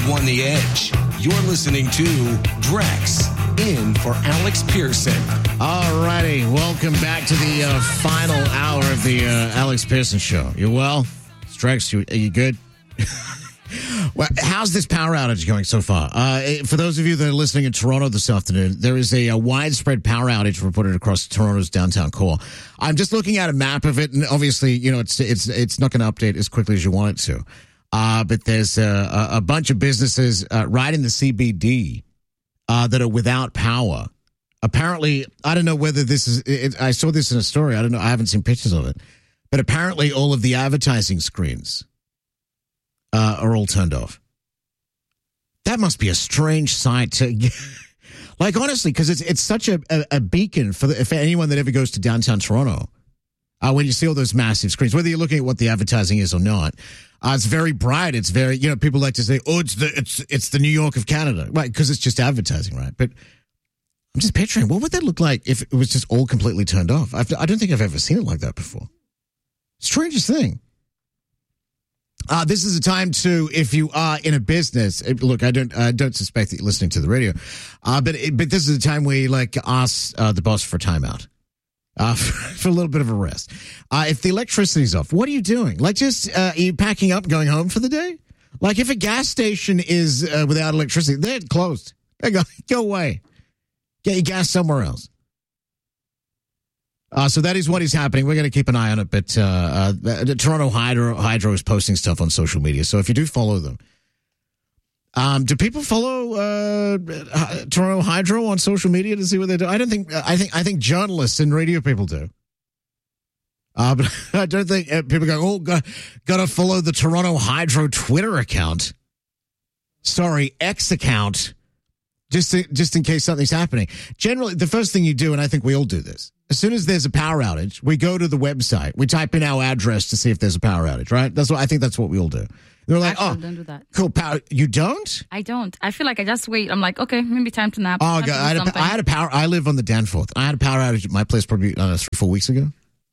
they've won the edge. You're listening to Drex in for Alex Pearson. All righty. Welcome back to the final hour of the Alex Pearson Show. You well? Drex, are you good? Well, how's this power outage going so far? For those of you that are listening in Toronto this afternoon, there is a widespread power outage reported across Toronto's downtown core. I'm just looking at a map of it, and obviously, you know, it's not going to update as quickly as you want it to. But there's a bunch of businesses right in the CBD that are without power. Apparently, I don't know whether this is. I saw this in a story. I don't know. I haven't seen pictures of it, but apparently, all of the advertising screens are all turned off. That must be a strange sight to, like, honestly, because it's such a beacon for anyone that ever goes to downtown Toronto. When you see all those massive screens, whether you're looking at what the advertising is or not, it's very bright. It's very, you know, people like to say, "Oh, it's the New York of Canada," right? Because it's just advertising, right? But I'm just picturing, what would that look like if it was just all completely turned off? I don't think I've ever seen it like that before. Strangest thing. This is a time to, if you are in a business, look, I don't suspect that you're listening to the radio, but this is a time where you like ask the boss for a timeout, for a little bit of a rest. If the electricity's off, what are you doing? Like, just are you packing up, going home for the day? Like, if a gas station is without electricity, they're closed. Go away. Get your gas somewhere else. So that is what is happening. We're going to keep an eye on it, but the Toronto Hydro is posting stuff on social media. So if you do follow them, do people follow Toronto Hydro on social media to see what they do? I don't think. I think journalists and radio people do. But I don't think people go, "Oh, got to follow the Toronto Hydro Twitter account." Sorry, X account. Just in case something's happening. Generally, the first thing you do, and I think we all do this, as soon as there's a power outage, we go to the website. We type in our address to see if there's a power outage, right? I think that's what we all do. They're like, I don't do that. Cool, power. You don't? I don't. I feel like I just wait. I'm like, okay, maybe time to nap. Oh, God, I had a power. I live on the Danforth. I had a power outage at my place probably 3-4 weeks ago.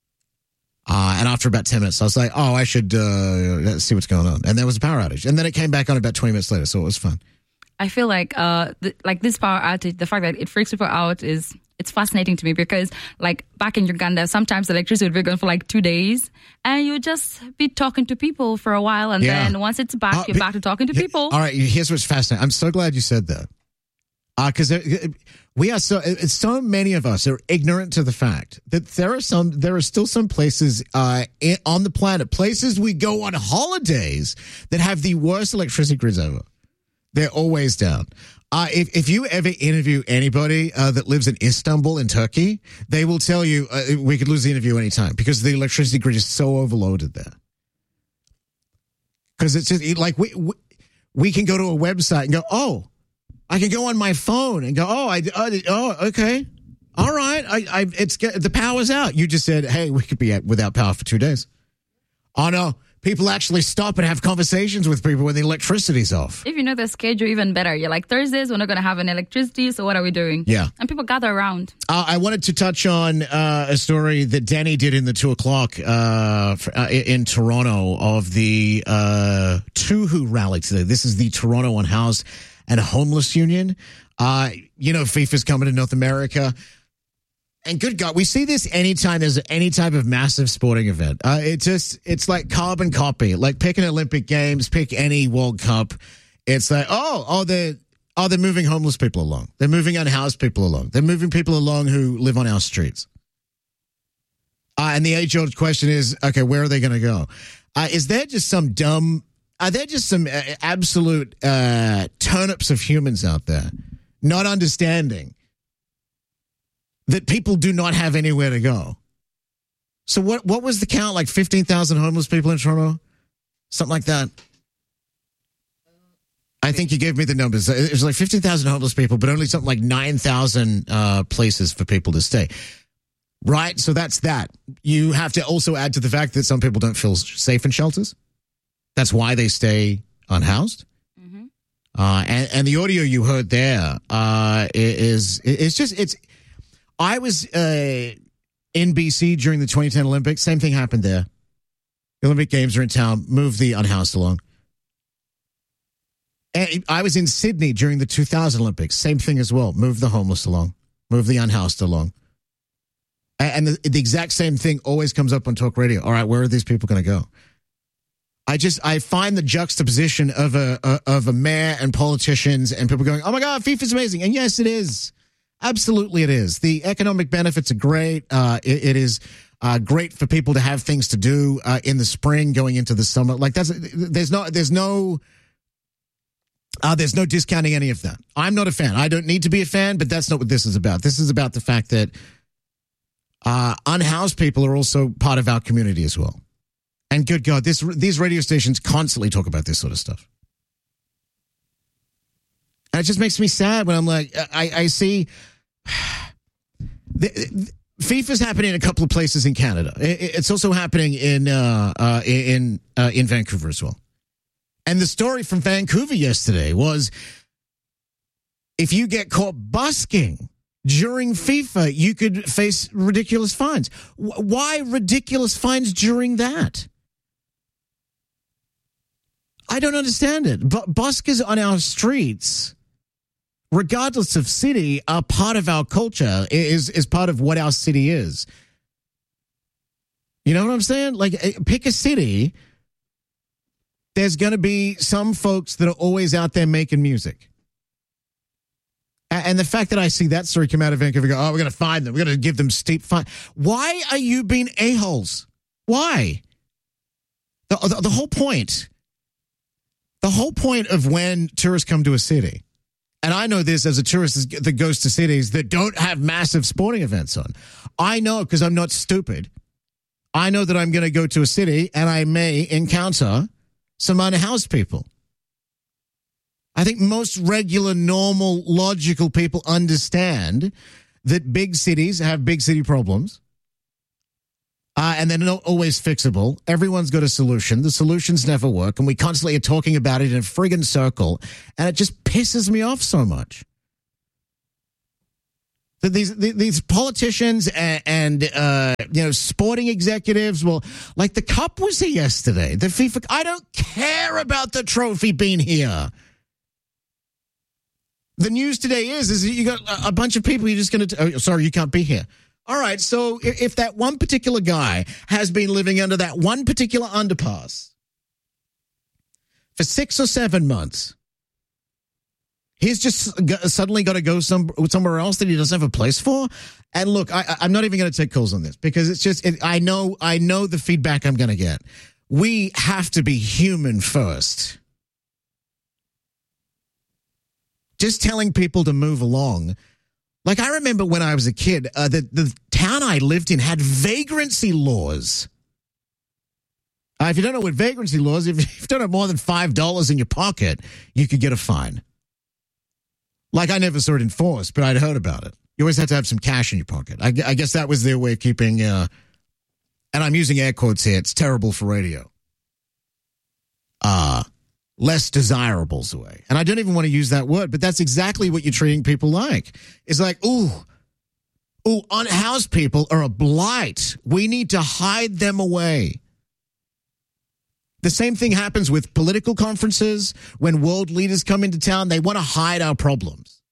And after about 10 minutes, I was like, I should see what's going on. And there was a power outage. And then it came back on about 20 minutes later, so it was fun. I feel like this power outage, the fact that it freaks people out it's fascinating to me because, like, back in Uganda, sometimes electricity would be gone for like 2 days, and you just be talking to people for a while, and then once it's back, you're back to talking to people. All right, here's what's fascinating. I'm so glad you said that, because we are so many of us are ignorant to the fact that there are still some places on the planet, places we go on holidays, that have the worst electricity grids ever. They're always down. If you ever interview anybody that lives in Istanbul in Turkey, they will tell you we could lose the interview anytime because the electricity grid is so overloaded there. Because it's just like we can go to a website and go, I can go on my phone and go, okay, all right, the power's out. You just said, hey, we could be without power for 2 days. Oh no. People actually stop and have conversations with people when the electricity's off. If you know the schedule, even better. You're like, Thursdays, we're not going to have any electricity, so what are we doing? Yeah. And people gather around. I wanted to touch on a story that Danny did in the 2 o'clock in Toronto of the Tuhu rally today. This is the Toronto Unhoused and Homeless Union. FIFA's coming to North America. And good God, we see this anytime there's any type of massive sporting event. It's like carbon copy. Like, pick an Olympic Games, pick any World Cup. It's like, they're moving homeless people along. They're moving unhoused people along. They're moving people along who live on our streets. And the age-old question is, okay, where are they going to go? Is there just some absolute turnips of humans out there not understanding that people do not have anywhere to go? So what was the count? Like 15,000 homeless people in Toronto? Something like that. I think you gave me the numbers. It was like 15,000 homeless people, but only something like 9,000 places for people to stay. Right? So that's that. You have to also add to the fact that some people don't feel safe in shelters. That's why they stay unhoused. Mm-hmm. And the audio you heard there I was in BC during the 2010 Olympics. Same thing happened there. The Olympic Games are in town. Move the unhoused along. And I was in Sydney during the 2000 Olympics. Same thing as well. Move the homeless along. Move the unhoused along. And the exact same thing always comes up on talk radio. All right, where are these people going to go? I find the juxtaposition of a mayor and politicians and people going, oh my God, FIFA's amazing. And yes, it is. Absolutely it is. The economic benefits are great. It is great for people to have things to do in the spring going into the summer. Like there's no discounting any of that. I'm not a fan. I don't need to be a fan, but that's not what this is about. This is about the fact that unhoused people are also part of our community as well. And good God, these radio stations constantly talk about this sort of stuff. And it just makes me sad when I'm like, I see FIFA's happening in a couple of places in Canada. It's also happening in Vancouver as well. And the story from Vancouver yesterday was if you get caught busking during FIFA, you could face ridiculous fines. Why ridiculous fines during that? I don't understand it. But buskers on our streets, regardless of city, are part of our culture, is part of what our city is. You know what I'm saying? Like, pick a city. There's going to be some folks that are always out there making music. And the fact that I see that story come out of Vancouver, go, oh, we're going to fine them. We're going to give them steep fine. Why are you being a-holes? Why? The whole point. The whole point of when tourists come to a city, and I know this as a tourist that goes to cities that don't have massive sporting events on. I know because I'm not stupid. I know that I'm going to go to a city and I may encounter some unhoused people. I think most regular, normal, logical people understand that big cities have big city problems. And they're not always fixable. Everyone's got a solution. The solutions never work. And we constantly are talking about it in a friggin' circle. And it just pisses me off so much. That these politicians and sporting executives, well, like the Cup was here yesterday. The FIFA, I don't care about the trophy being here. The news today is you got a bunch of people you're just going to, sorry, you can't be here. All right, so if that one particular guy has been living under that one particular underpass for 6 or 7 months, he's just suddenly got to go somewhere else that he doesn't have a place for. And look, I'm not even going to take calls on this because it's just I know the feedback I'm going to get. We have to be human first. Just telling people to move along. Like, I remember when I was a kid, the town I lived in had vagrancy laws. If you don't know what vagrancy laws, if you don't have more than $5 in your pocket, you could get a fine. Like, I never saw it enforced, but I'd heard about it. You always had to have some cash in your pocket. I guess that was their way of keeping, and I'm using air quotes here, it's terrible for radio. Less desirables away. And I don't even want to use that word, but that's exactly what you're treating people like. It's like, ooh, unhoused people are a blight. We need to hide them away. The same thing happens with political conferences. When world leaders come into town, they want to hide our problems.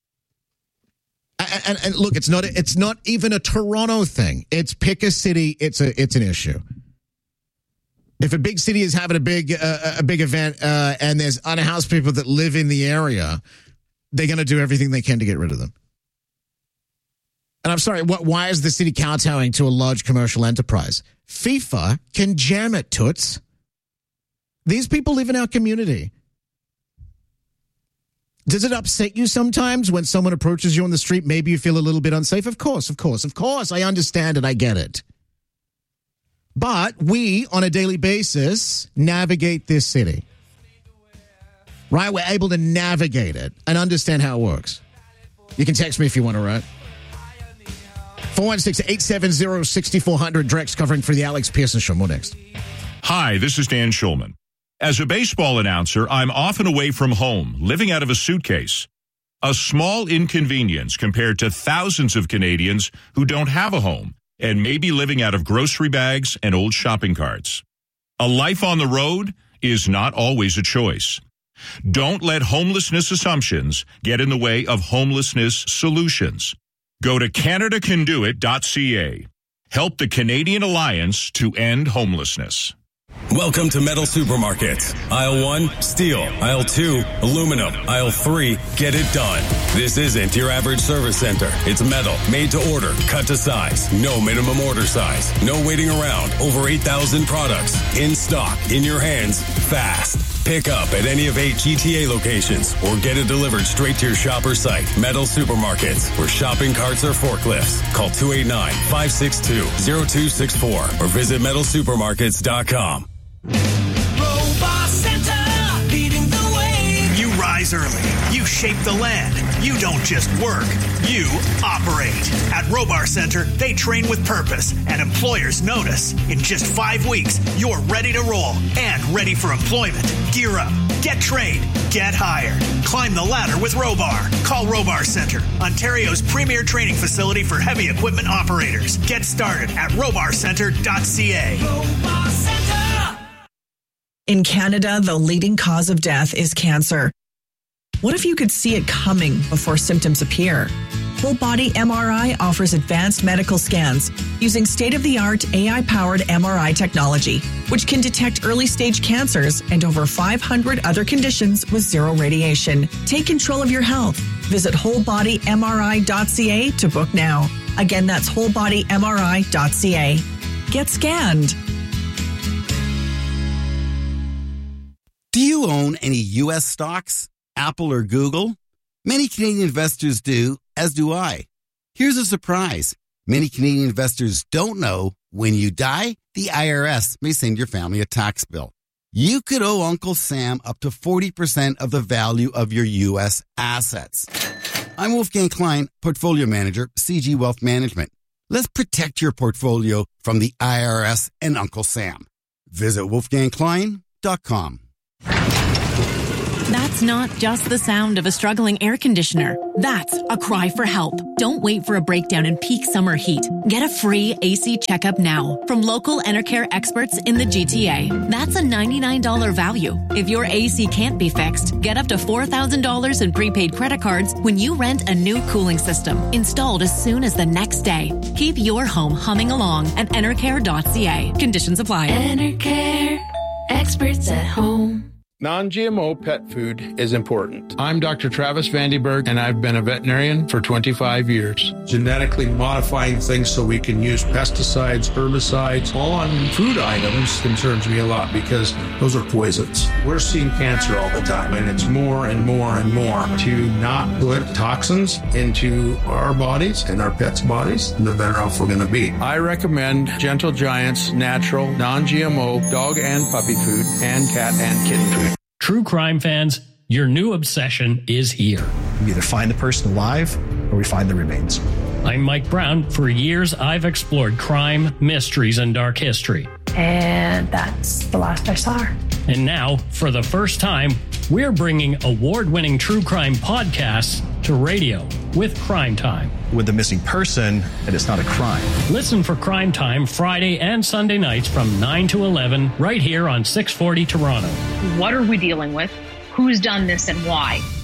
And look, it's not even a Toronto thing. It's pick a city. It's an issue. If a big city is having a big event and there's unhoused people that live in the area, they're going to do everything they can to get rid of them. And I'm sorry, why is the city kowtowing to a large commercial enterprise? FIFA can jam it, toots. These people live in our community. Does it upset you sometimes when someone approaches you on the street? Maybe you feel a little bit unsafe? Of course. I understand it. I get it. But we, on a daily basis, navigate this city. Right? We're able to navigate it and understand how it works. You can text me if you want to, right? 416-870-6400. Drex covering for the Alex Pearson Show. More next. Hi, this is Dan Schulman. As a baseball announcer, I'm often away from home, living out of a suitcase. A small inconvenience compared to thousands of Canadians who don't have a home and may be living out of grocery bags and old shopping carts. A life on the road is not always a choice. Don't let homelessness assumptions get in the way of homelessness solutions. Go to CanadaCanDoIt.ca. Help the Canadian Alliance to End Homelessness. Welcome to Metal Supermarkets. Aisle 1, steel. Aisle 2, aluminum. Aisle 3, get it done. This isn't your average service center. It's metal, made to order, cut to size. No minimum order size. No waiting around. Over 8,000 products. In stock, in your hands, fast. Pick up at any of 8 GTA locations or get it delivered straight to your shop or site. Metal Supermarkets, where shopping carts are forklifts. Call 289-562-0264 or visit metalsupermarkets.com. Robot Center, leading the way. You rise early. You shape the land. You don't just work. You operate. At Robar Center, they train with purpose, and employers notice. In just 5 weeks, you're ready to roll and ready for employment. Gear up. Get trained. Get hired. Climb the ladder with Robar. Call Robar Center, Ontario's premier training facility for heavy equipment operators. Get started at robarcenter.ca. Robar Center. In Canada, the leading cause of death is cancer. What if you could see it coming before symptoms appear? Whole Body MRI offers advanced medical scans using state-of-the-art AI-powered MRI technology, which can detect early-stage cancers and over 500 other conditions with zero radiation. Take control of your health. Visit wholebodymri.ca to book now. Again, that's wholebodymri.ca. Get scanned. Do you own any U.S. stocks? Apple or Google? Many Canadian investors do, as do I. Here's a surprise. Many Canadian investors don't know when you die, the IRS may send your family a tax bill. You could owe Uncle Sam up to 40% of the value of your U.S. assets. I'm Wolfgang Klein, Portfolio Manager, CG Wealth Management. Let's protect your portfolio from the IRS and Uncle Sam. Visit wolfgangklein.com. That's not just the sound of a struggling air conditioner. That's a cry for help. Don't wait for a breakdown in peak summer heat. Get a free AC checkup now from local Enercare experts in the GTA. That's a $99 value. If your AC can't be fixed, get up to $4,000 in prepaid credit cards when you rent a new cooling system installed as soon as the next day. Keep your home humming along at enercare.ca. Conditions apply. Enercare, experts at home. Non-GMO pet food is important. I'm Dr. Travis Vandenberg, and I've been a veterinarian for 25 years. Genetically modifying things so we can use pesticides, herbicides, on food items concerns me a lot because those are poisons. We're seeing cancer all the time, and it's more and more and more. To not put toxins into our bodies and our pets' bodies, the better off we're going to be. I recommend Gentle Giant's natural, non-GMO dog and puppy food and cat and kitten food. True crime fans, your new obsession is here. We either find the person alive or we find the remains. I'm Mike Brown. For years, I've explored crime, mysteries, and dark history. And that's the last I saw her. And now, for the first time, we're bringing award-winning true crime podcasts to radio with Crime Time. With the missing person, and it's not a crime. Listen for Crime Time Friday and Sunday nights from 9 to 11 right here on 640 Toronto. What are we dealing with? Who's done this and why?